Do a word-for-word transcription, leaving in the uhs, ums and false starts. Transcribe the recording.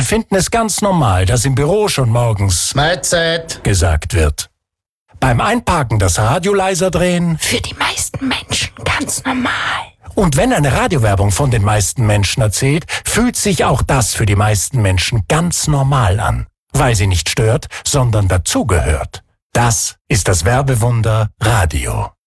Menschen finden es ganz normal, dass im Büro schon morgens Mahlzeit gesagt wird. Beim Einparken das Radio leiser drehen. Für die meisten Menschen ganz normal. Und wenn eine Radiowerbung von den meisten Menschen erzählt, fühlt sich auch das für die meisten Menschen ganz normal an. Weil sie nicht stört, sondern dazugehört. Das ist das Werbewunder Radio.